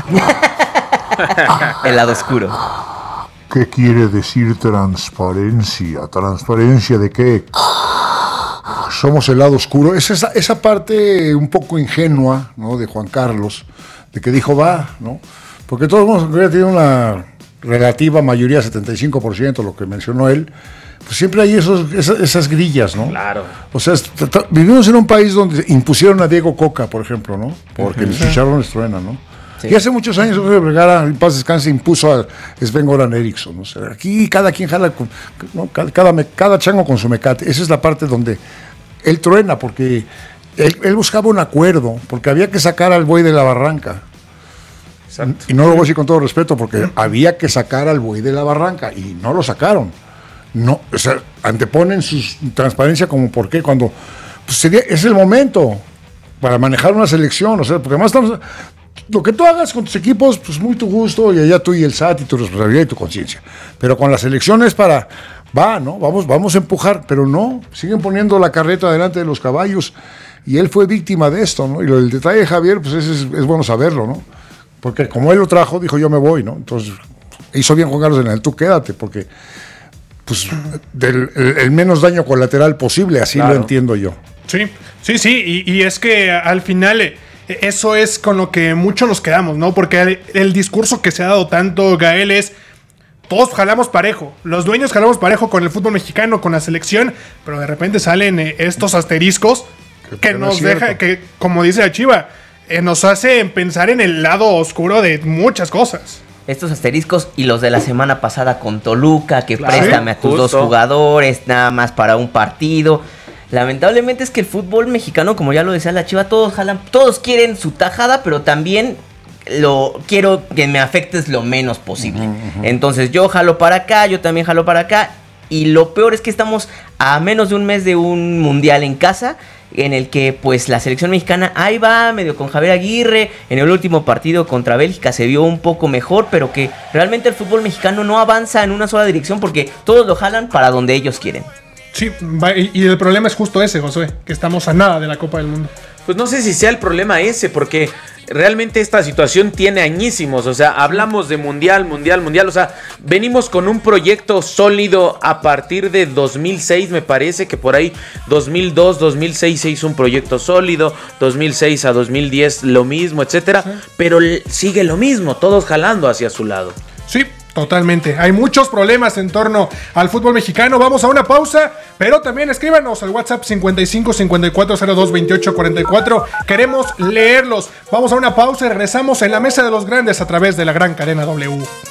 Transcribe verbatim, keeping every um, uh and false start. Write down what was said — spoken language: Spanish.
El lado oscuro. ¿Qué quiere decir transparencia? ¿Transparencia de qué? Somos el lado oscuro. Es esa, esa parte un poco ingenua, ¿no?, de Juan Carlos, de que dijo va, ¿no? Porque todos hemos tenido una relativa mayoría, setenta y cinco por ciento, lo que mencionó él. Pues siempre hay esos, esas, esas grillas, ¿no? Claro. O sea, t- t- vivimos en un país donde impusieron a Diego Coca, por ejemplo, ¿no? Porque uh-huh. los chicharrones truenan, ¿no? Sí. Y hace muchos años Jorge Vergara, en paz descanse, impuso a Sven-Goran Eriksson, ¿no? O sea, aquí cada quien jala, con, ¿no? cada, cada, cada chango con su mecate. Esa es la parte donde él truena, porque él, él buscaba un acuerdo, porque había que sacar al buey de la barranca. Exacto. Y no lo voy a decir con todo respeto, porque había que sacar al buey de la barranca, y no lo sacaron. No, o sea, anteponen su transparencia como por qué, cuando pues sería, es el momento para manejar una selección, o sea, porque además estamos, lo que tú hagas con tus equipos, pues muy tu gusto, y allá tú y el S A T y tu responsabilidad y tu conciencia, pero con la selección es para, va, ¿no? Vamos, vamos a empujar, pero no, siguen poniendo la carreta delante de los caballos, y él fue víctima de esto, ¿no? Y lo del detalle de Javier, pues es, es, es bueno saberlo, ¿no? Porque como él lo trajo, dijo yo me voy, ¿no? Entonces, hizo bien Juan Carlos en el tú quédate, porque pues del el, el menos daño colateral posible, así claro. Lo entiendo yo. Sí, sí, sí, y, y es que al final eh, eso es con lo que muchos nos quedamos, ¿no? Porque el, el discurso que se ha dado tanto, Gael, es todos jalamos parejo, los dueños jalamos parejo con el fútbol mexicano, con la selección, pero de repente salen eh, estos asteriscos que, que nos no deja, que como dice la Chiva, eh, nos hace pensar en el lado oscuro de muchas cosas. Estos asteriscos y los de la semana pasada con Toluca, que claro, préstame a tus justo. dos jugadores, nada más para un partido. Lamentablemente es que el fútbol mexicano, como ya lo decía la Chiva, todos jalan, todos quieren su tajada, pero también lo quiero que me afectes lo menos posible. Uh-huh, uh-huh. Entonces yo jalo para acá, yo también jalo para acá, y lo peor es que estamos a menos de un mes de un mundial en casa, en el que pues la selección mexicana ahí va, medio con Javier Aguirre, en el último partido contra Bélgica se vio un poco mejor, pero que realmente el fútbol mexicano no avanza en una sola dirección porque todos lo jalan para donde ellos quieren. Sí, y el problema es justo ese, Josué, que estamos a nada de la Copa del Mundo. Pues no sé si sea el problema ese, porque realmente esta situación tiene añísimos, o sea, hablamos de mundial, mundial, mundial, o sea, venimos con un proyecto sólido a partir de dos mil seis, me parece que por ahí dos mil dos, dos mil seis se hizo un proyecto sólido, dos mil seis a dos mil diez lo mismo, etcétera, sí. Pero sigue lo mismo, todos jalando hacia su lado. Sí, totalmente. Hay muchos problemas en torno al fútbol mexicano. Vamos a una pausa, pero también escríbanos al WhatsApp cincuenta y cinco, cincuenta y cuatro, cero dos, veintiocho, cuarenta y cuatro. Queremos leerlos. Vamos a una pausa y regresamos en la Mesa de los Grandes a través de la Gran Cadena W.